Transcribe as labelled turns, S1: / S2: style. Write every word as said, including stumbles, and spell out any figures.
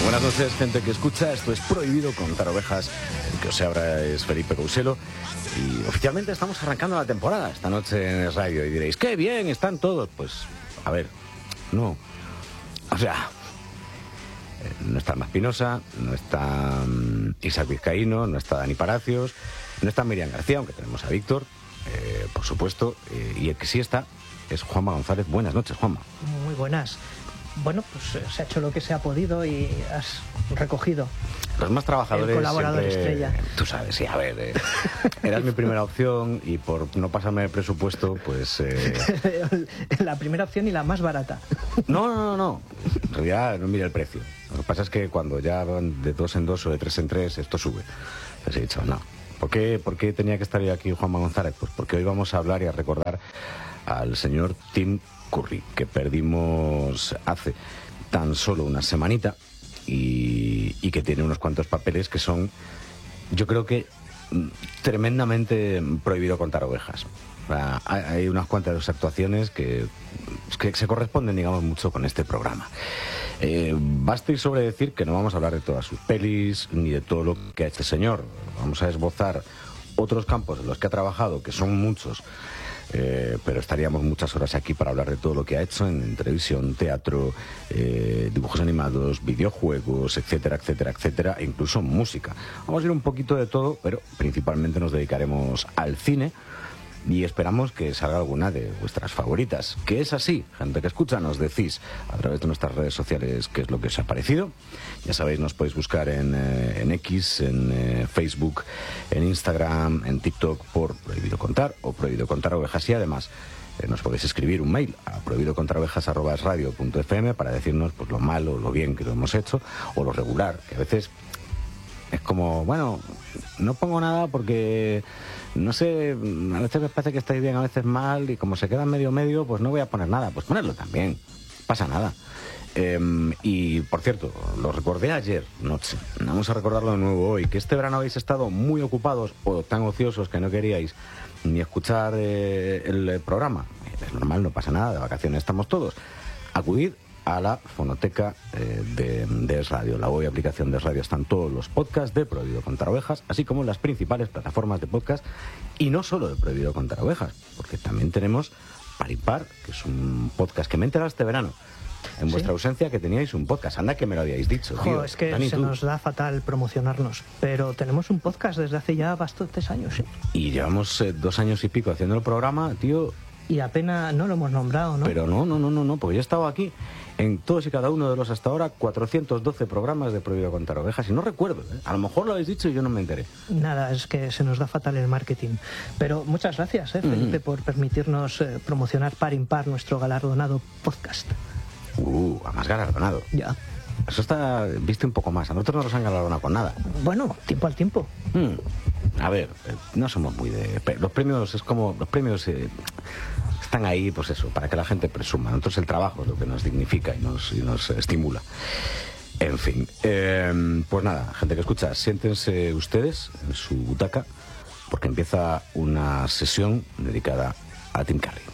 S1: Buenas noches, gente que escucha. Esto es Prohibido Contar Ovejas. El que os habla es Felipe Couselo. Y oficialmente estamos arrancando la temporada esta noche en el radio. Y diréis, ¡qué bien! Están todos. Pues, a ver, no. O sea, no está Alma Espinosa, no está um, Isaac Vizcaíno, no está Dani Palacios, no está Miriam García, aunque tenemos a Víctor, eh, por supuesto. Eh, y el que sí está es Juanma González. Buenas noches, Juanma.
S2: Muy buenas. Bueno, pues eh, se ha hecho lo que se ha podido y has recogido.
S1: Los más trabajadores.
S2: El colaborador
S1: siempre,
S2: estrella.
S1: Tú sabes, sí, a ver. Eh, eras mi primera opción y por no pasarme el presupuesto, pues. Eh...
S2: La primera opción y la más barata.
S1: No, no, no, no. En realidad no mira el precio. Lo que pasa es que cuando ya van de dos en dos o de tres en tres, esto sube. Les he dicho, no. ¿Por qué, ¿Por qué tenía que estar yo aquí, Juanma González? Pues porque hoy vamos a hablar y a recordar al señor Tim Curry, que perdimos hace tan solo una semanita y, y que tiene unos cuantos papeles que son, yo creo que tremendamente prohibido contar ovejas. O sea, hay unas cuantas actuaciones que, que se corresponden, digamos, mucho con este programa. Eh, basta y sobre decir que no vamos a hablar de todas sus pelis ni de todo lo que ha hecho este señor. Vamos a esbozar otros campos en los que ha trabajado, que son muchos. Eh, pero estaríamos muchas horas aquí para hablar de todo lo que ha hecho en, en televisión, teatro, eh, dibujos animados, videojuegos, etcétera, etcétera, etcétera, e incluso música. Vamos a ir un poquito de todo, pero principalmente nos dedicaremos al cine y esperamos que salga alguna de vuestras favoritas. Que es así, gente que escucha, nos decís a través de nuestras redes sociales qué es lo que os ha parecido. Ya sabéis, nos podéis buscar en, eh, en X, en eh, Facebook, en Instagram, en TikTok por Prohibido Contar o Prohibido Contar Ovejas. Y además eh, nos podéis escribir un mail a prohibidocontarovejas arroba es radio punto f m para decirnos pues, lo malo, lo bien que lo hemos hecho o lo regular, que a veces es como, bueno, no pongo nada porque, no sé, a veces me parece que estáis bien, a veces mal, y como se queda medio medio, pues no voy a poner nada. Pues ponerlo también, pasa nada. Eh, y, por cierto, lo recordé ayer noche, vamos a recordarlo de nuevo hoy, que este verano habéis estado muy ocupados o tan ociosos que no queríais ni escuchar eh, el programa. Es normal, no pasa nada, de vacaciones estamos todos. Acudid a la fonoteca eh, de, de Es Radio, la web y aplicación de Es Radio. Están todos los podcasts de Prohibido Contar Ovejas, así como las principales plataformas de podcast, y no solo de Prohibido Contar Ovejas, porque también tenemos Paripar, que es un podcast que me he enterado este verano, en vuestra ¿Sí? ausencia, que teníais un podcast. Anda que me lo habíais dicho, tío.
S2: Jo, es que
S1: Dani,
S2: se
S1: ¿tú?
S2: nos da fatal promocionarnos, pero tenemos un podcast desde hace ya bastantes años, ¿sí?
S1: Y llevamos eh, dos años y pico haciendo el programa, tío.
S2: Y apenas no lo hemos nombrado, ¿no?
S1: Pero no, no, no, no, no, porque yo he estado aquí en todos y cada uno de los hasta ahora cuatrocientos doce programas de Prohibido Contar Ovejas y no recuerdo, ¿eh? A lo mejor lo habéis dicho y yo no me enteré.
S2: Nada, es que se nos da fatal el marketing. Pero muchas gracias, ¿eh, Felipe, mm. por permitirnos eh, promocionar par impar nuestro galardonado podcast.
S1: Uh, a más galardonado.
S2: Ya.
S1: Eso está, viste un poco más. A nosotros no nos han galardonado con nada.
S2: Bueno, tiempo al tiempo.
S1: Mm. A ver, no somos muy de... Los premios es como... Los premios eh, están ahí, pues eso, para que la gente presuma. Nosotros el trabajo es lo que nos dignifica y nos, y nos estimula. En fin. Eh, pues nada, gente que escucha, siéntense ustedes en su butaca porque empieza una sesión dedicada a Tim Curry.